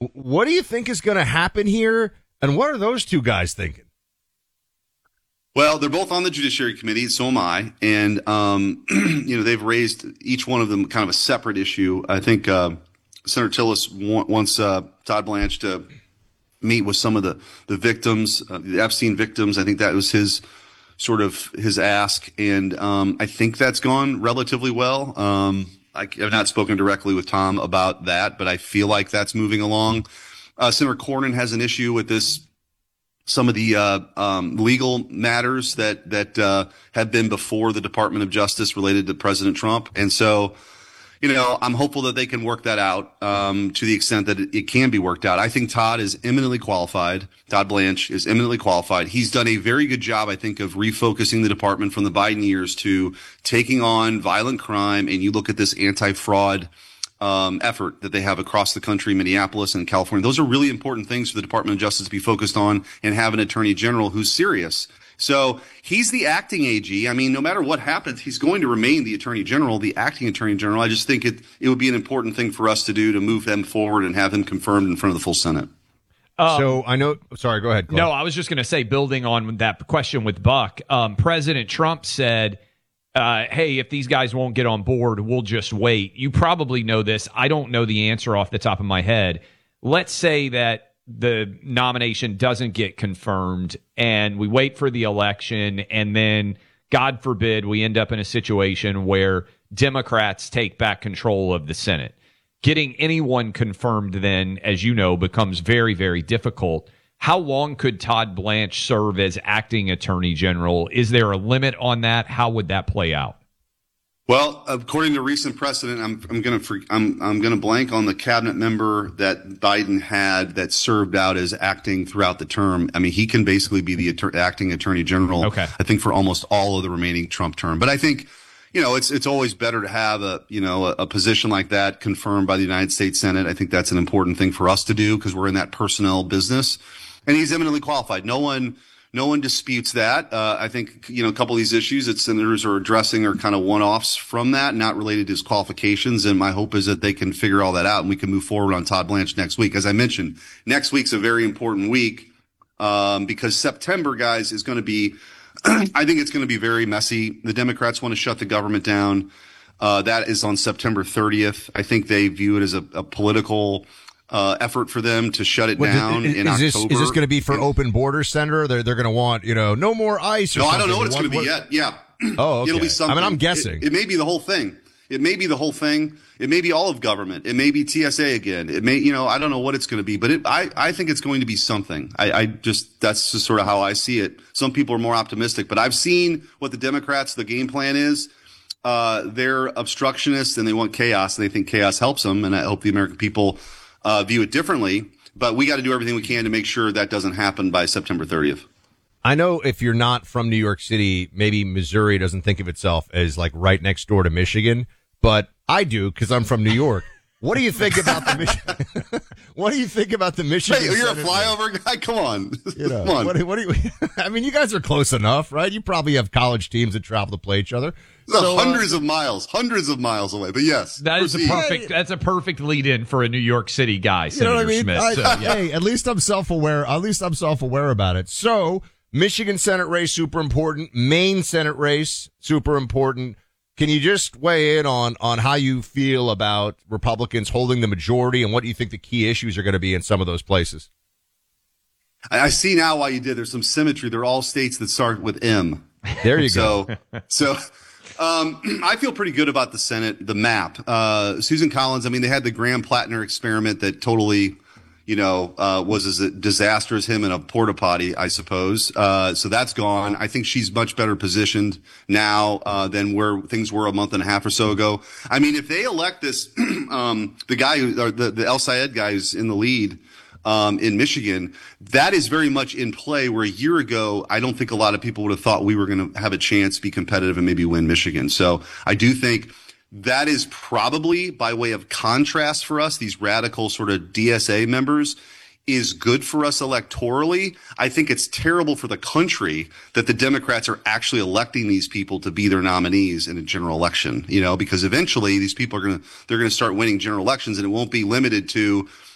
What do you think is going to happen here? And what are those two guys thinking? Well, they're both on the Judiciary Committee, so am I. And, they've raised each one of them kind of a separate issue. I think Senator Tillis wants Todd Blanche to meet with some of the victims, the Epstein victims. I think that was his ask. And I think that's gone relatively well. I have not spoken directly with Tom about that, but I feel like that's moving along. Senator Cornyn has an issue with this. Some of the legal matters that have been before the Department of Justice related to President Trump. And so, I'm hopeful that they can work that out to the extent that it can be worked out. I think Todd is eminently qualified. Todd Blanche is eminently qualified. He's done a very good job, I think, of refocusing the department from the Biden years to taking on violent crime. And you look at this anti-fraud effort that they have across the country, Minneapolis and California. Those are really important things for the Department of Justice to be focused on and have an attorney general who's serious. So he's the acting AG. I mean, no matter what happens, he's going to remain the attorney general, the acting attorney general. I just think it would be an important thing for us to do to move them forward and have him confirmed in front of the full Senate. So I know, sorry, go ahead, Clark. No, I was just going to say, building on that question with Buck, President Trump said, hey, if these guys won't get on board, we'll just wait. You probably know this. I don't know the answer off the top of my head. Let's say that the nomination doesn't get confirmed and we wait for the election, and then, God forbid, we end up in a situation where Democrats take back control of the Senate. Getting anyone confirmed then, as you know, becomes very, very difficult. How long could Todd Blanche serve as acting attorney general? Is there a limit on that? How would that play out? Well, according to recent precedent, I'm going to blank on the cabinet member that Biden had that served out as acting throughout the term. I mean, he can basically be the acting attorney general. Okay. I think for almost all of the remaining Trump term. But I think, it's always better to have a position like that confirmed by the United States Senate. I think that's an important thing for us to do because we're in that personnel business. And he's eminently qualified. No one disputes that. I think, a couple of these issues that senators are addressing are kind of one-offs from that, not related to his qualifications. And my hope is that they can figure all that out and we can move forward on Todd Blanche next week. As I mentioned, next week's a very important week, because September, guys, is going to be, I think it's going to be very messy. The Democrats want to shut the government down. That is on September 30th. I think they view it as a political effort for them to shut it down in October. Is this going to be for open borders, Senator? They're going to want, no more ICE or something. No, I don't know what it's going to be yet. Yeah. Oh, okay. It'll be something. I mean, I'm guessing. It may be the whole thing. It may be the whole thing. It may be all of government. It may be TSA again. It may, I don't know what it's going to be, but I think it's going to be something. That's just sort of how I see it. Some people are more optimistic, but I've seen what the Democrats, the game plan is. They're obstructionists and they want chaos and they think chaos helps them. And I hope the American people view it differently, but we got to do everything we can to make sure that doesn't happen by September 30th. I know if you're not from New York City, maybe Missouri doesn't think of itself as like right next door to Michigan, but I do because I'm from New York. What do you think about the Michigan? What do you think about the Michigan? Hey, you're a flyover guy. Come on, come on. What do you? I mean, you guys are close enough, right? You probably have college teams that travel to play each other. So, hundreds of miles away. But yes, that's a perfect lead in for a New York City guy, Senator Schmidt. Hey, at least I'm self-aware. At least I'm self-aware about it. So, Michigan Senate race, super important. Maine Senate race, super important. Can you just weigh in on how you feel about Republicans holding the majority and what do you think the key issues are going to be in some of those places? I see now why you did. There's some symmetry. They're all states that start with M. There you go. So I feel pretty good about the Senate, the map. Susan Collins, I mean, they had the Graham Plattner experiment that totally, was as a disaster as him in a porta potty, I suppose. So that's gone. I think she's much better positioned now, than where things were a month and a half or so ago. I mean, if they elect this, the guy the El Sayed guy who's in the lead, in Michigan, that is very much in play where a year ago, I don't think a lot of people would have thought we were going to have a chance to be competitive and maybe win Michigan. So I do think that is probably, by way of contrast for us, these radical sort of DSA members, is good for us electorally. I think it's terrible for the country that the Democrats are actually electing these people to be their nominees in a general election, because eventually these people they're going to start winning general elections, and it won't be limited to